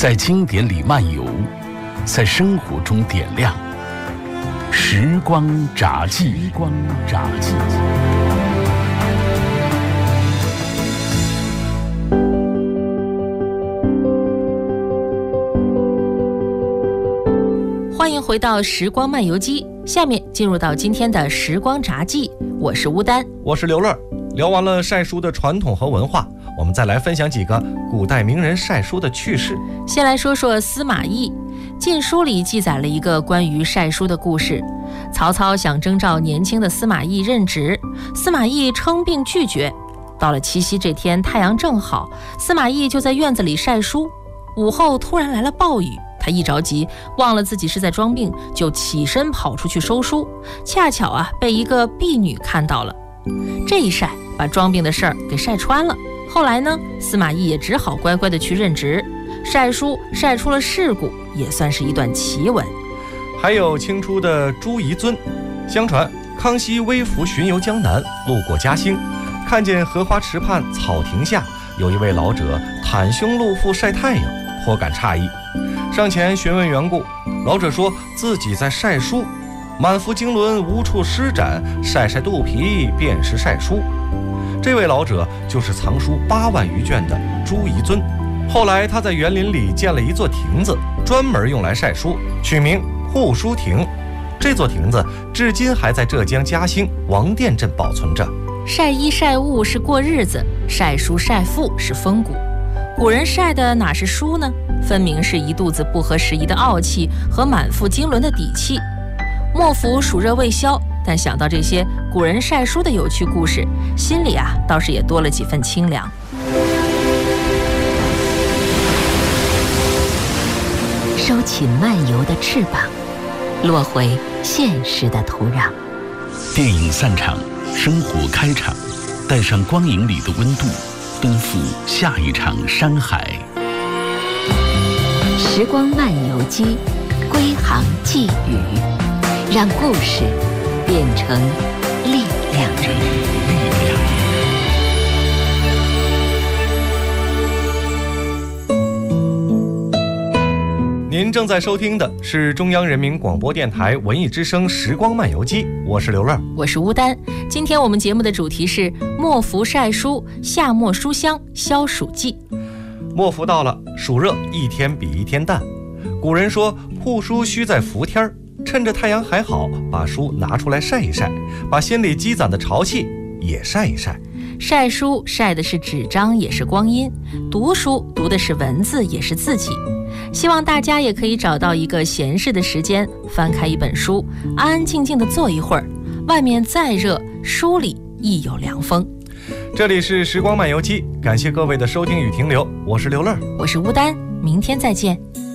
在经典里漫游，在生活中点亮。时光札记。 欢迎回到时光漫游记，下面进入到今天的时光札记，我是乌丹， 我是刘乐。聊完了晒书的传统和文化，我们再来分享几个古代名人晒书的趣事。 先来说说司马懿。晋书里记载了一个关于晒书的故事。曹操想征召年轻的司马懿任职，司马懿称病拒绝。到了七夕这天，太阳正好，司马懿就在院子里晒书。午后突然来了暴雨，他一着急忘了自己是在装病，就起身跑出去收书，恰巧被一个婢女看到了。这一晒把装病的事儿给晒穿了。后来呢，司马懿也只好乖乖的去任职。晒书晒出了事故，也算是一段奇闻。 还有清初的朱彝尊，相传康熙微服巡游江南，路过嘉兴，看见荷花池畔草亭下有一位老者袒胸露腹晒太阳，颇感诧异，上前询问缘故。老者说自己在晒书，满腹经纶无处施展，晒晒肚皮便是晒书。这位老者就是藏书8万余卷的朱彝尊。后来他在园林里建了一座亭子，专门用来晒书，取名护书亭。这座亭子至今还在浙江嘉兴王店镇保存着。 晒衣晒物是过日子，晒书晒腹是风骨。古人晒的哪是书呢？分明是一肚子不合时宜的傲气和满腹经纶的底气。莫服暑热未消，但想到这些古人晒书的有趣故事，心里倒是也多了几分清凉。 收起漫游的翅膀，落回现实的土壤。 电影散场，生活开场，带上光影里的温度，奔赴下一场山海。 时光漫游记，归航寄语，让故事变成力量。 您正在收听的是中央人民广播电台文艺之声时光漫游记，我是刘乐， 我是乌丹。今天我们节目的主题是莫服晒书，夏末书香消暑剂。 末伏到了，暑热一天比一天淡。古人说护书须在伏天，趁着太阳还好，把书拿出来晒一晒，把心里积攒的潮气也晒一晒。 晒书晒的是纸张，也是光阴；读书读的是文字，也是自己。希望大家也可以找到一个闲适的时间，翻开一本书，安安静静地坐一会儿。外面再热，书里亦有凉风。 这里是时光漫游记，感谢各位的收听与停留，我是刘乐， 我是乌丹，明天再见。